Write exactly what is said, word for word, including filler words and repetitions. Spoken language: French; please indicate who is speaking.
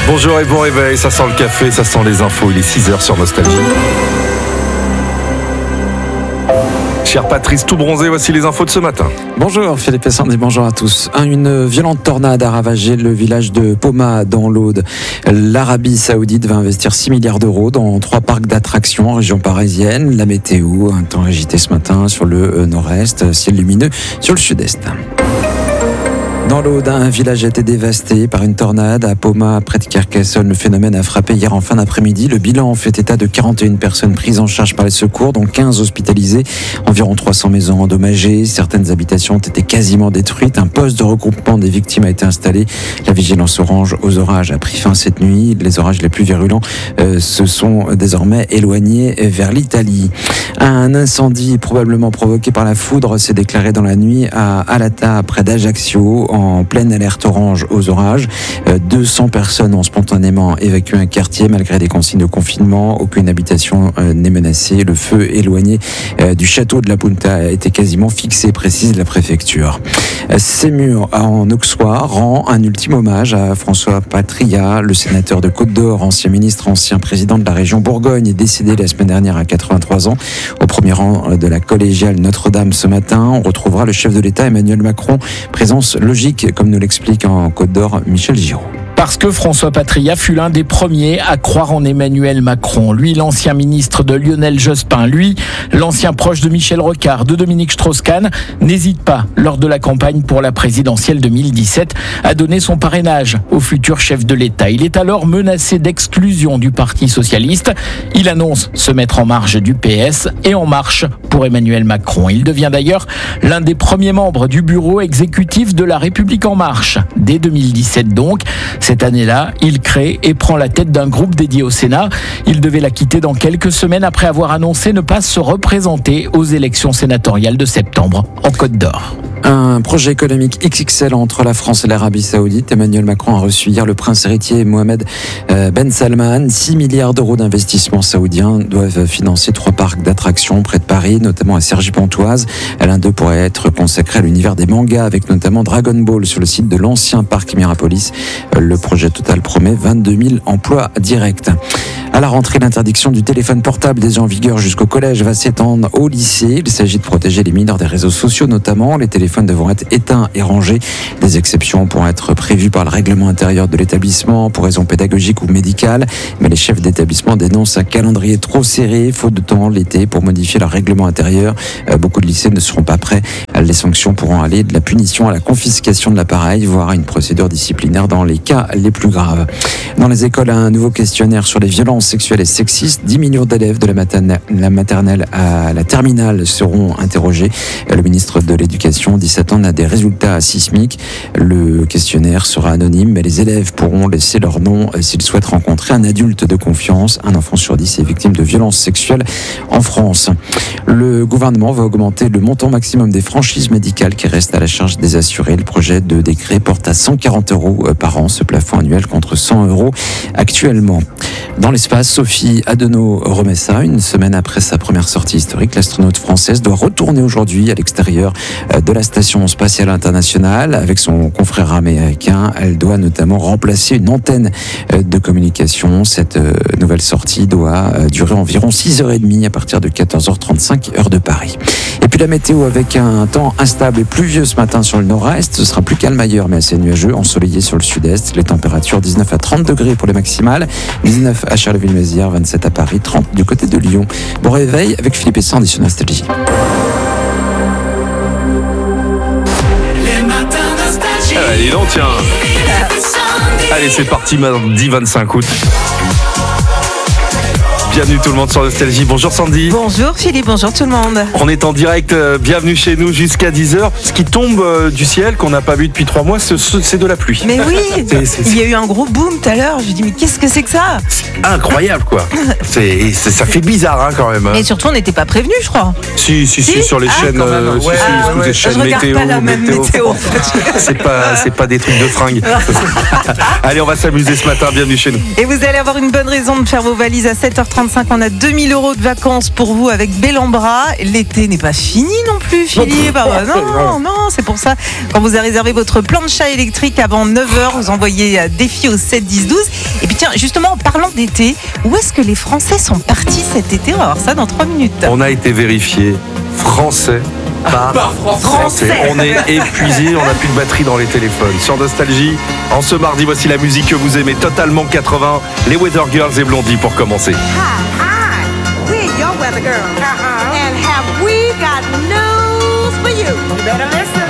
Speaker 1: Bonjour et bon réveil, ça sent le café, ça sent les infos, il est six heures sur Nostalgie. Cher Patrice, tout bronzé, voici les infos de ce matin.
Speaker 2: Bonjour Philippe et Sandy, bonjour à tous. Une violente tornade a ravagé le village de Poma dans l'Aude. L'Arabie Saoudite va investir six milliards d'euros dans trois parcs d'attractions en région parisienne. La météo, un temps agité ce matin sur le nord-est, ciel lumineux sur le sud-est. Dans l'Aude, un village a été dévasté par une tornade à Poma, près de Carcassonne. Le phénomène a frappé hier en fin d'après-midi. Le bilan fait état de quarante et une personnes prises en charge par les secours, dont quinze hospitalisées. Environ trois cents maisons endommagées. Certaines habitations ont été quasiment détruites. Un poste de regroupement des victimes a été installé. La vigilance orange aux orages a pris fin cette nuit. Les orages les plus virulents euh, se sont désormais éloignés vers l'Italie. Un incendie probablement provoqué par la foudre s'est déclaré dans la nuit à Alata, près d'Ajaccio, en pleine alerte orange aux orages. deux cents personnes ont spontanément évacué un quartier malgré des consignes de confinement. Aucune habitation n'est menacée. Le feu éloigné du château de la Punta a été quasiment fixé, précise la préfecture. Sémur en Auxois rend un ultime hommage à François Patria, le sénateur de Côte-d'Or, ancien ministre, ancien président de la région Bourgogne, est décédé la semaine dernière à quatre-vingt-trois ans. Au premier rang de la collégiale Notre-Dame ce matin, on retrouvera le chef de l'État Emmanuel Macron, présence logique comme nous l'explique en Côte d'Or Michel Giraud.
Speaker 3: Parce que François Patria fut l'un des premiers à croire en Emmanuel Macron. Lui, l'ancien ministre de Lionel Jospin. Lui, l'ancien proche de Michel Rocard, de Dominique Strauss-Kahn, n'hésite pas, lors de la campagne pour la présidentielle deux mille dix-sept, à donner son parrainage au futur chef de l'État. Il est alors menacé d'exclusion du Parti socialiste. Il annonce se mettre en marge du P S et en marche pour Emmanuel Macron. Il devient d'ailleurs l'un des premiers membres du bureau exécutif de La République En Marche. Dès deux mille dix-sept donc, cette année-là, il crée et prend la tête d'un groupe dédié au Sénat. Il devait la quitter dans quelques semaines après avoir annoncé ne pas se représenter aux élections sénatoriales de septembre en Côte d'Or.
Speaker 2: Un projet économique X X L entre la France et l'Arabie Saoudite. Emmanuel Macron a reçu hier le prince héritier Mohamed Ben Salman. six milliards d'euros d'investissements saoudiens doivent financer trois parcs d'attractions près de Paris, notamment à Cergy-Pontoise. L'un d'eux pourrait être consacré à l'univers des mangas, avec notamment Dragon Ball sur le site de l'ancien parc Mirapolis. Le projet total promet vingt-deux mille emplois directs. À la rentrée, l'interdiction du téléphone portable déjà en vigueur jusqu'au collège va s'étendre au lycée. Il s'agit de protéger les mineurs des réseaux sociaux notamment. Les téléphones devront être éteints et rangés. Des exceptions pourront être prévues par le règlement intérieur de l'établissement pour raisons pédagogiques ou médicales. Mais les chefs d'établissement dénoncent un calendrier trop serré, faute de temps l'été pour modifier leur règlement intérieur. Euh, beaucoup de lycées ne seront pas prêts. Les sanctions pourront aller de la punition à la confiscation de l'appareil, voire à une procédure disciplinaire dans les cas les plus graves. Dans les écoles, un nouveau questionnaire sur les violences sexuelles et sexistes. dix millions d'élèves de la maternelle, la maternelle à la terminale seront interrogés. Le ministre de l'Éducation dit s'attendre à des résultats sismiques. Le questionnaire sera anonyme, mais les élèves pourront laisser leur nom s'ils souhaitent rencontrer un adulte de confiance. Un enfant sur dix est victime de violences sexuelles en France. Le gouvernement va augmenter le montant maximum des franchises médicales qui restent à la charge des assurés. Le projet de décret porte à cent quarante euros par an ce plafond annuel contre cent euros actuellement. Dans l'espace, Sophie Adenau remet ça. Une semaine après sa première sortie historique, l'astronaute française doit retourner aujourd'hui à l'extérieur de la station spatiale internationale. Avec son confrère américain, elle doit notamment remplacer une antenne de communication. Cette nouvelle sortie doit durer environ six heures trente à partir de quatorze heures trente-cinq, heure de Paris. Et puis la météo avec un temps instable et pluvieux ce matin sur le nord-est. Ce sera plus calme ailleurs, mais assez nuageux, ensoleillé sur le sud-est. Les températures dix-neuf à trente degrés pour les maximales, dix-neuf à Charleville-Mézières, vingt-sept à Paris, trente du côté de Lyon. Bon réveil avec Philippe et Sandy sur Nostalgie.
Speaker 1: Les matins Nostalgie. Ah, dis donc, tiens. Allez, c'est parti, mardi vingt-cinq août. Bienvenue tout le monde sur Nostalgie. Bonjour Sandy.
Speaker 4: Bonjour Philippe, bonjour tout le monde.
Speaker 1: On est en direct, euh, bienvenue chez nous jusqu'à dix heures. Ce qui tombe euh, du ciel, qu'on n'a pas vu depuis trois mois, c'est, c'est de la pluie.
Speaker 4: Mais oui,
Speaker 1: c'est, c'est,
Speaker 4: il y a eu un gros boom tout à l'heure. Je me dis mais qu'est-ce que c'est que ça?
Speaker 1: C'est incroyable quoi. c'est, c'est, ça fait bizarre hein, quand même. Hein.
Speaker 4: Mais surtout on n'était pas prévenus je crois.
Speaker 1: Si, si, si, si sur les ah, chaînes, euh, si,
Speaker 4: ouais,
Speaker 1: si,
Speaker 4: ah, ouais.
Speaker 1: des chaînes
Speaker 4: je
Speaker 1: météo.
Speaker 4: Pas la même météo. météo.
Speaker 1: c'est, pas, c'est pas des trucs de fringues. Allez, on va s'amuser ce matin, bienvenue chez nous.
Speaker 4: Et vous allez avoir une bonne raison de faire vos valises à sept heures trente. cinquante-cinq, on a deux mille euros de vacances pour vous avec Bellambra. L'été n'est pas fini non plus, Philippe. Ah bah non, non, c'est pour ça. Quand vous avez réservé votre plancha électrique avant neuf heures, vous envoyez euh, défi au sept dix douze. Et puis tiens, justement, en parlant d'été, où est-ce que les Français sont partis cet été? On va voir ça dans trois minutes.
Speaker 1: On a été vérifié. Français. Par français.
Speaker 4: Français.
Speaker 1: On est épuisé, on n'a plus de batterie dans les téléphones. Sur Nostalgie, en ce mardi, voici la musique que vous aimez totalement quatre-vingts. Les Weather Girls et Blondie pour commencer.
Speaker 5: Hi, hi, we're your weather girl. Uh-huh. And have we got news for you? You better listen.